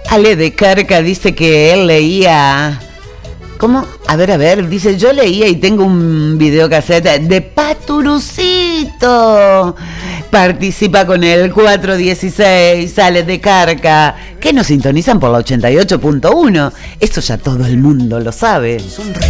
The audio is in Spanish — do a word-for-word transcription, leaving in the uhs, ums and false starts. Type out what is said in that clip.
Ale de Carca dice que él leía... ¿Cómo? A ver, a ver, dice, yo leía y tengo un videocassette de Paturucito. Participa con el cuatro dieciséis, Ale de Carca, que nos sintonizan por la ochenta y ocho punto uno. Eso ya todo el mundo lo sabe.